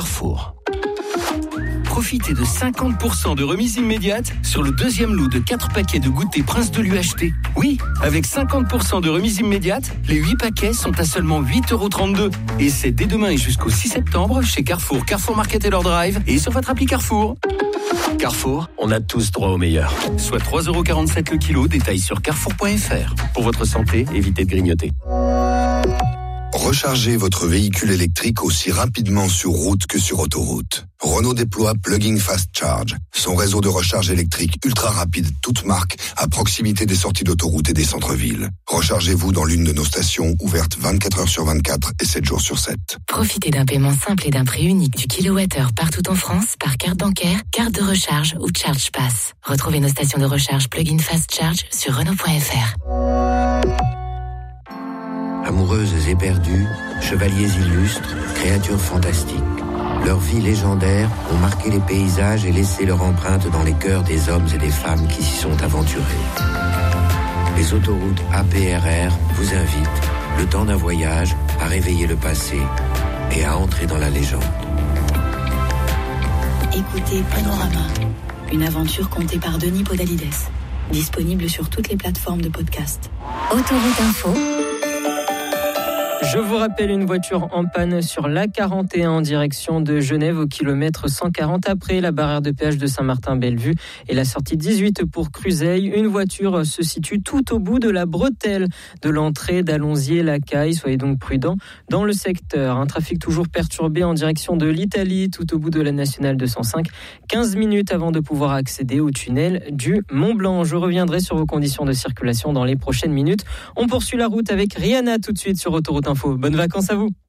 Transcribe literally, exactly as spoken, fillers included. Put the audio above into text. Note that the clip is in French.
Carrefour. Profitez de cinquante pour cent de remise immédiate sur le deuxième lot de quatre paquets de goûter Prince de l'U H T. Oui, avec cinquante pour cent de remise immédiate, les huit paquets sont à seulement huit euros trente-deux. Et c'est dès demain et jusqu'au six septembre chez Carrefour, Carrefour Market et leur Drive et sur votre appli Carrefour. Carrefour, on a tous droit au meilleur. Soit trois euros quarante-sept le kilo, détail sur carrefour point f r. Pour votre santé, évitez de grignoter. Rechargez votre véhicule électrique aussi rapidement sur route que sur autoroute. Renault déploie Plug-in Fast Charge, son réseau de recharge électrique ultra rapide, toute marque, à proximité des sorties d'autoroute et des centres-villes. Rechargez-vous dans l'une de nos stations ouvertes vingt-quatre heures sur vingt-quatre et sept jours sur sept. Profitez d'un paiement simple et d'un prix unique du kilowattheure partout en France par carte bancaire, carte de recharge ou Charge Pass. Retrouvez nos stations de recharge Plug-in Fast Charge sur Renault point f r. Amoureuses éperdues, chevaliers illustres, créatures fantastiques. Leurs vies légendaires ont marqué les paysages et laissé leur empreinte dans les cœurs des hommes et des femmes qui s'y sont aventurés. Les autoroutes A P R R vous invitent, le temps d'un voyage, à réveiller le passé et à entrer dans la légende. Écoutez Panorama, une aventure contée par Denis Podalides. Disponible sur toutes les plateformes de podcast. Autoroute Info. Je vous rappelle une voiture en panne sur l'A quarante et un en direction de Genève au kilomètre cent quarante après la barrière de péage de Saint-Martin-Bellevue et la sortie dix-huit pour Cruzeil. Une voiture se situe tout au bout de la bretelle de l'entrée d'Allonzier-Lacaille. Soyez donc prudents dans le secteur. Un trafic toujours perturbé en direction de l'Italie tout au bout de la nationale deux cent cinq. quinze minutes avant de pouvoir accéder au tunnel du Mont-Blanc. Je reviendrai sur vos conditions de circulation dans les prochaines minutes. On poursuit la route avec Rihanna tout de suite sur Autoroute Info. Bonnes vacances à vous.